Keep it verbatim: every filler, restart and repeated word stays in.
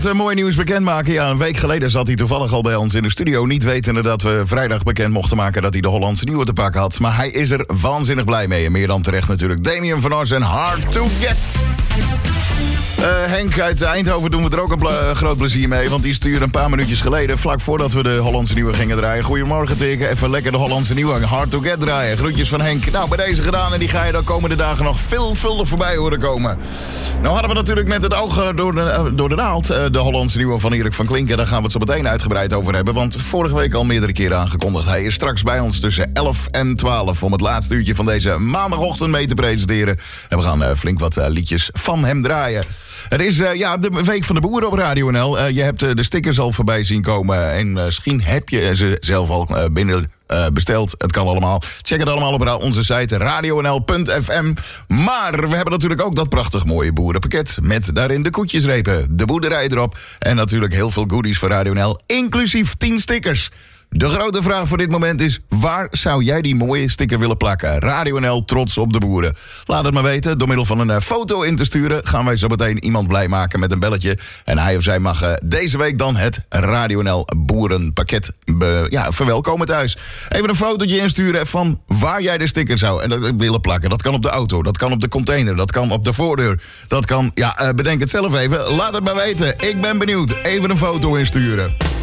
Een mooi nieuws bekendmaken. Ja, een week geleden zat hij toevallig al bij ons in de studio. Niet wetende dat we vrijdag bekend mochten maken dat hij de Hollandse Nieuwe te pakken had. Maar hij is er waanzinnig blij mee. En meer dan terecht natuurlijk. Damien van Ors en Hard to Get. Uh, Henk uit Eindhoven doen we er ook een ple- groot plezier mee. Want die stuurde een paar minuutjes geleden, vlak voordat we de Hollandse Nieuwe gingen draaien. Goedemorgen teken, even lekker de Hollandse Nieuwe Hard to Get draaien. Groetjes van Henk. Nou, bij deze gedaan en die ga je de komende dagen nog veelvuldig voorbij horen komen. Nou hadden we natuurlijk met het oog door de, door de naald uh, de Hollandse Nieuwe van Erik van Klinken. Daar gaan we het zo meteen uitgebreid over hebben. Want vorige week al meerdere keren aangekondigd. Hij is straks bij ons tussen elf en twaalf om het laatste uurtje van deze maandagochtend mee te presenteren. En we gaan uh, flink wat uh, liedjes van hem draaien. Het is uh, ja, de week van de boeren op Radio N L. Uh, je hebt uh, de stickers al voorbij zien komen. En uh, misschien heb je ze zelf al uh, binnen uh, besteld. Het kan allemaal. Check het allemaal op onze site radio n l punt f m. Maar we hebben natuurlijk ook dat prachtig mooie boerenpakket. Met daarin de koetjesrepen, de boerderij erop. En natuurlijk heel veel goodies voor Radio N L. Inclusief tien stickers. De grote vraag voor dit moment is, waar zou jij die mooie sticker willen plakken? Radio N L, trots op de boeren. Laat het maar weten. Door middel van een uh, foto in te sturen gaan wij zo meteen iemand blij maken met een belletje. En hij of zij mag uh, deze week dan het Radio N L boerenpakket be, ja, verwelkomen thuis. Even een fotootje insturen van waar jij de sticker zou en dat willen plakken. Dat kan op de auto, dat kan op de container, dat kan op de voordeur. Dat kan, ja, uh, bedenk het zelf even. Laat het maar weten. Ik ben benieuwd. Even een foto insturen.